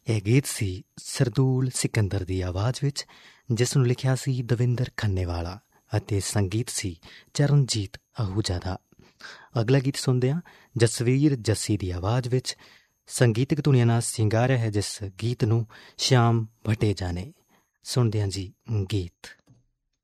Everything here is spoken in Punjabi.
ਇਹ ਗੀਤ ਸੀ ਸਰਦੂਲ ਸਿਕੰਦਰ ਦੀ ਆਵਾਜ਼ ਵਿੱਚ, ਜਿਸ ਨੂੰ ਲਿਖਿਆ ਸੀ ਦਵਿੰਦਰ ਖੰਨੇਵਾਲਾ ਅਤੇ ਸੰਗੀਤ ਸੀ ਚਰਨਜੀਤ ਆਹੂਜਾ ਦਾ। ਅਗਲਾ ਗੀਤ ਸੁਣਦੇ ਹਾਂ ਜਸਵੀਰ ਜੱਸੀ ਦੀ ਆਵਾਜ਼ ਵਿੱਚ। ਸੰਗੀਤਕ ਧੁਨੀਆਂ ਨਾਲ ਸਿੰਗਾਰਿਆ ਹੈ ਜਿਸ ਗੀਤ ਨੂੰ ਸ਼ਿਆਮ ਭਟੇਜਾ ਨੇ। ਸੁਣਦੇ ਹਾਂ ਜੀ ਗੀਤ।